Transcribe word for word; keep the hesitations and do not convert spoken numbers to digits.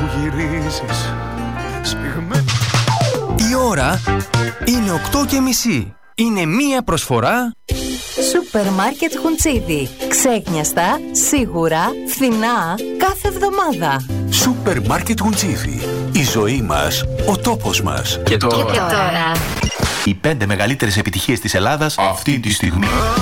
γυρίζεις σπιγμένη. Η ώρα είναι οκτώ και μισή. Είναι μία προσφορά Σούπερ Μάρκετ Χουντσίδι. Ξέχνιαστα, σίγουρα, φθηνά, κάθε εβδομάδα. Σούπερ Μάρκετ Χουντσίδι. Η ζωή μας, ο τόπος μας. Και τώρα, Και τώρα. οι πέντε μεγαλύτερες επιτυχίες της Ελλάδας αυτή τη στιγμή.